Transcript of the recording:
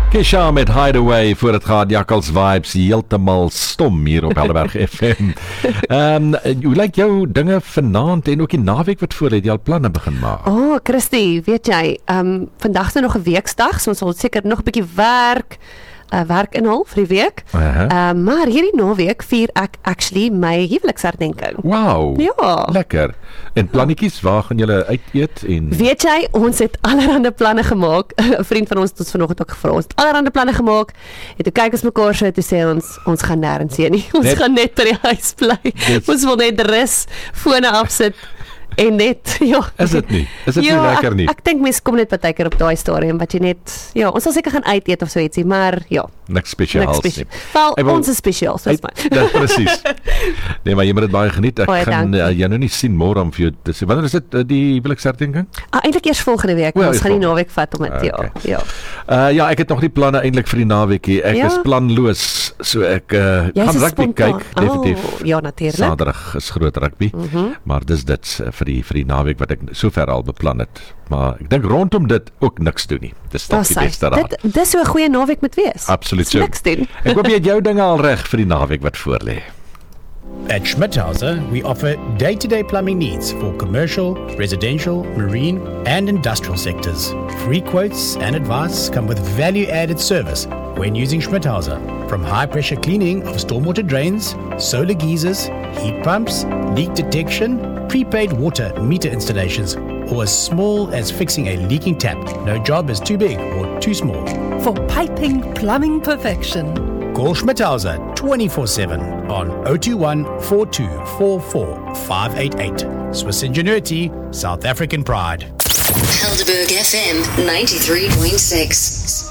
Kesha met Hideaway voor het gaat Jakkals Vibes heeltemal stom hier op Helderberg FM. Hoe lyk jou dinge vanaand en ook die naweek wat voor het, jy al planne begin maak? Christy, weet jy, vandag is nog 'n weksdag, so ons sal seker nog 'n bietjie werk inhaal vir die week. Maar hierdie naweek vier ek actually my huweliksherdenking. Wow, ja. Lekker. En plannetjies, waar gaan julle uit eet? Weet jy, ons het allerhande planne gemaak. 'n Vriend van ons het ons vanoggend ook gevra. Ons het allerhande planne gemaak. En toe kyk ons mekaar so, toe sê ons gaan nêrens heen nie. Ons gaan net by die huis bly. Ons wil net rus, fone afsit. En net, ja. Is dit nie lekker nie? Ek dink mense kom net partykeer op daai stadium wat jy net, ons sal seker gaan uit eet of so ietsie, maar ja. Niks spesiaals nie. Wel, ons is spesiaal, soos my. Ja, presies. Nee, maar jy moet dit baie geniet. Ek gaan jou nou nie sien môre om vir jou te sê. Wanneer is dit die huweliksherdenking? Eintlik eers volgende week. Ons gaan die naweek vat om dit, ja, ek het nog nie planne eintlik vir die naweekie. Ek is planloos, so ek gaan rugby kyk, definitief. Ja, natuurlik. Saterdag is groot rugby, maar dis dit vir die naweek wat ek sover al beplan het. Maar ek dink rondom dit ook niks doen nie. Dis dalk die beste raad. Dis so 'n goeie naweek moet wees. Absoluut so. Ek hoop jy het jou dinge al reg vir die naweek wat voorlê. At Schmidhauser, we offer day-to-day plumbing needs for commercial, residential, marine, and industrial sectors. Free quotes and advice come with value-added service when using Schmidhauser. From high-pressure cleaning of stormwater drains, solar geysers, heat pumps, leak detection, prepaid water meter installations, or as small as fixing a leaking tap. No job is too big or too small. For piping plumbing perfection, call Schmidhauser 24/7 on 021 4244 588. Swiss ingenuity, South African pride. Helderberg FM 93.6.